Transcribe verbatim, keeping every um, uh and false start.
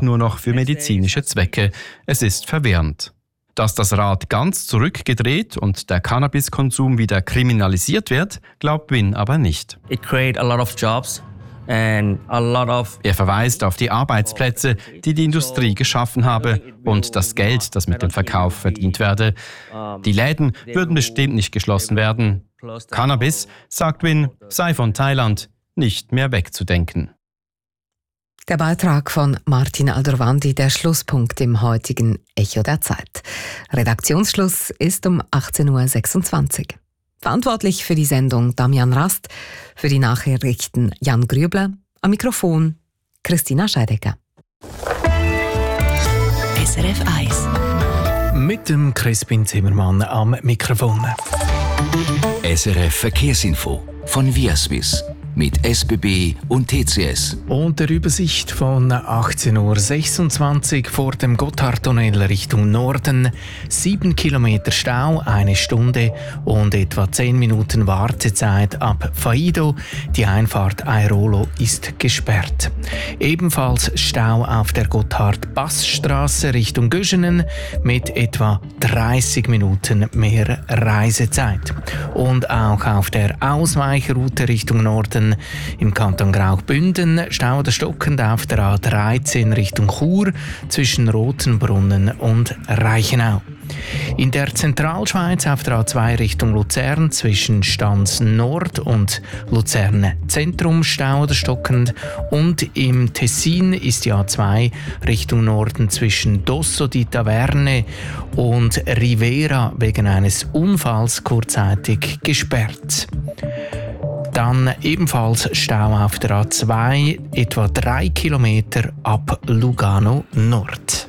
nur noch für medizinische Zwecke. Es ist verwirrend. Dass das Rad ganz zurückgedreht und der Cannabiskonsum wieder kriminalisiert wird, glaubt Wynn aber nicht. It create a lot of jobs. And a lot of er verweist auf die Arbeitsplätze, die die Industrie geschaffen habe und das Geld, das mit dem Verkauf verdient werde. Die Läden würden bestimmt nicht geschlossen werden. Cannabis, sagt Wynn, sei von Thailand nicht mehr wegzudenken. Der Beitrag von Martin Aldrovandi, der Schlusspunkt im heutigen Echo der Zeit. Redaktionsschluss ist um achtzehn Uhr sechsundzwanzig. Verantwortlich für die Sendung Damian Rast, für die Nachrichten Jan Grübler, am Mikrofon Christina Scheidegger. S R F eins. Mit dem Crispin Zimmermann am Mikrofon. S R F Verkehrsinfo von Viaswiss mit S B B und T C S. Und der Übersicht von achtzehn Uhr sechsundzwanzig vor dem Gotthardtunnel Richtung Norden. Sieben Kilometer Stau, eine Stunde und etwa zehn Minuten Wartezeit ab Faido. Die Einfahrt Airolo ist gesperrt. Ebenfalls Stau auf der Gotthard-Bass-Straße Richtung Göschenen mit etwa dreißig Minuten mehr Reisezeit. Und auch auf der Ausweichroute Richtung Norden im Kanton Graubünden Stau oder stockend auf der A dreizehn Richtung Chur zwischen Rotenbrunnen und Reichenau. In der Zentralschweiz auf der A zwei Richtung Luzern zwischen Stans Nord und Luzern Zentrum Stau oder stockend und im Tessin ist die A zwei Richtung Norden zwischen Dosso di Taverne und Rivera wegen eines Unfalls kurzzeitig gesperrt. Dann ebenfalls Stau auf der A zwei, etwa drei Kilometer ab Lugano Nord.